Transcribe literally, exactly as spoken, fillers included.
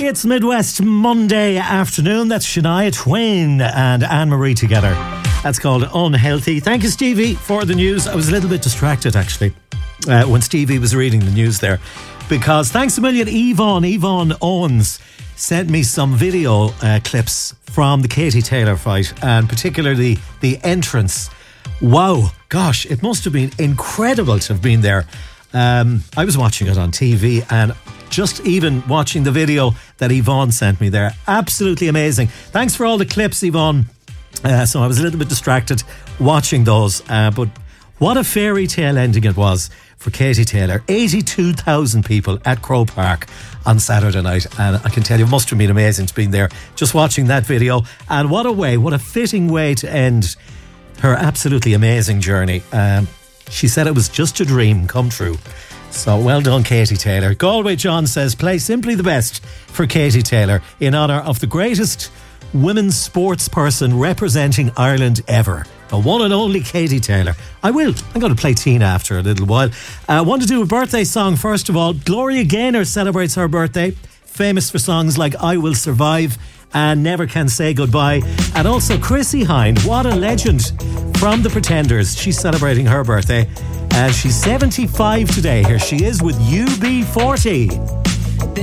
It's Midwest Monday afternoon. That's Shania Twain and Anne-Marie together. That's called Unhealthy. Thank you, Stevie, for the news. I was a little bit distracted, actually, uh, when Stevie was reading the news there. Because thanks a million, Yvonne, Yvonne Owens sent me some video uh, clips from the Katie Taylor fight, and particularly the entrance. Wow, gosh, it must have been incredible to have been there. Um, I was watching it on T V, and just even watching the video that Yvonne sent me there, absolutely amazing. Thanks for all the clips, Yvonne. Uh, so I was a little bit distracted watching those, uh, but what a fairy tale ending it was for Katie Taylor. eighty-two thousand people at Croke Park on Saturday night, and I can tell you, it must have been amazing to be there just watching that video. And what a way, what a fitting way to end her absolutely amazing journey. Um, she said it was just a dream come true. So well done, Katie Taylor. Galway John says, play Simply the Best for Katie Taylor in honour of the greatest women's sports person representing Ireland ever, the one and only Katie Taylor. I will. I'm going to play Tina after a little while. I uh, want to do a birthday song first of all. Gloria Gaynor celebrates her birthday, famous for songs like I Will Survive and Never Can Say Goodbye. And also Chrissie Hynde, what a legend from The Pretenders. She's celebrating her birthday and she's seventy-five today. Here she is with U B forty.